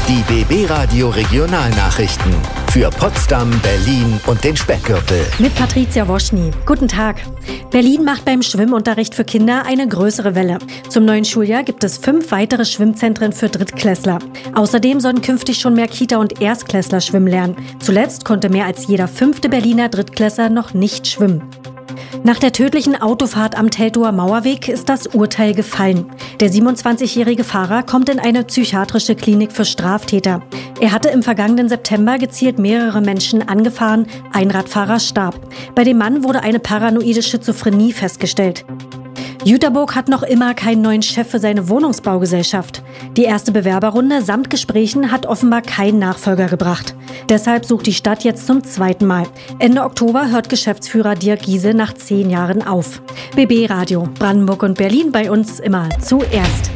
Die BB Radio Regionalnachrichten für Potsdam, Berlin und den Speckgürtel. Mit Patricia Woschny. Guten Tag. Berlin macht beim Schwimmunterricht für Kinder eine größere Welle. Zum neuen Schuljahr gibt es 5 weitere Schwimmzentren für Drittklässler. Außerdem sollen künftig schon mehr Kita- und Erstklässler schwimmen lernen. Zuletzt konnte mehr als jeder 5. Berliner Drittklässler noch nicht schwimmen. Nach der tödlichen Autofahrt am Teltower Mauerweg ist das Urteil gefallen. Der 27-jährige Fahrer kommt in eine psychiatrische Klinik für Straftäter. Er hatte im vergangenen September gezielt mehrere Menschen angefahren, ein Radfahrer starb. Bei dem Mann wurde eine paranoide Schizophrenie festgestellt. Jüterburg hat noch immer keinen neuen Chef für seine Wohnungsbaugesellschaft. Die erste Bewerberrunde samt Gesprächen hat offenbar keinen Nachfolger gebracht. Deshalb sucht die Stadt jetzt zum 2. Mal. Ende Oktober hört Geschäftsführer Dirk Giese nach 10 Jahren auf. BB Radio, Brandenburg und Berlin bei uns immer zuerst.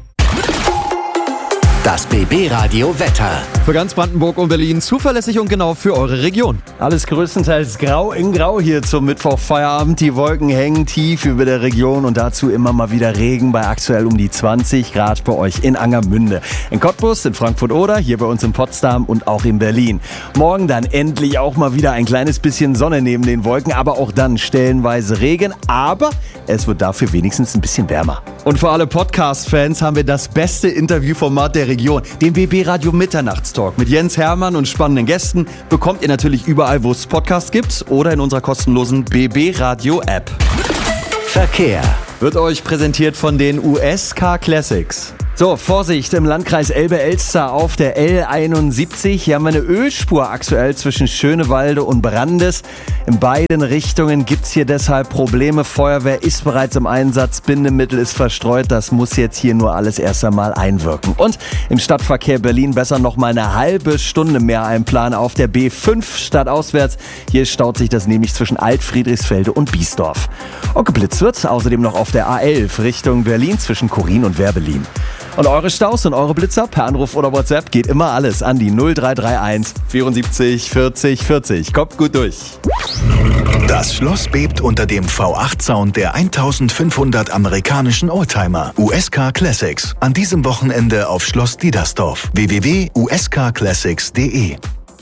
Das BB Radio Wetter. Für ganz Brandenburg und Berlin zuverlässig und genau für eure Region. Alles größtenteils grau in grau hier zum Mittwochfeierabend. Die Wolken hängen tief über der Region und dazu immer mal wieder Regen bei aktuell um die 20 Grad bei euch in Angermünde. In Cottbus, in Frankfurt-Oder, hier bei uns in Potsdam und auch in Berlin. Morgen dann endlich auch mal wieder ein kleines bisschen Sonne neben den Wolken, aber auch dann stellenweise Regen. Aber es wird dafür wenigstens ein bisschen wärmer. Und für alle Podcast-Fans haben wir das beste Interviewformat der Region, den BB Radio Mitternachtstalk mit Jens Hermann und spannenden Gästen. Bekommt ihr natürlich überall, wo es Podcasts gibt oder in unserer kostenlosen BB Radio App. Verkehr. Wird euch präsentiert von den USK Classics. So, Vorsicht im Landkreis Elbe-Elster auf der L71. Hier haben wir eine Ölspur aktuell zwischen Schönewalde und Brandes. In beiden Richtungen gibt's hier deshalb Probleme. Feuerwehr ist bereits im Einsatz, Bindemittel ist verstreut. Das muss jetzt hier nur alles erst einmal einwirken. Und im Stadtverkehr Berlin besser noch mal eine halbe Stunde mehr einplanen auf der B5 stadtauswärts. Hier staut sich das nämlich zwischen Alt-Friedrichsfelde und Biesdorf. Und geblitzt wird außerdem noch auf der A11 Richtung Berlin zwischen Chorin und Werbelin. Und eure Staus und eure Blitzer per Anruf oder WhatsApp geht immer alles an die 0331 74 40 40. Kommt gut durch. Das Schloss bebt unter dem V8-Sound der 1500 amerikanischen Oldtimer USK Classics. An diesem Wochenende auf Schloss Diedersdorf. www.uskclassics.de.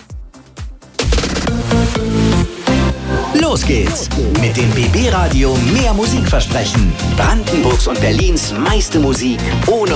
Los geht's mit dem BB Radio mehr Musik versprechen. Brandenburgs und Berlins meiste Musik ohne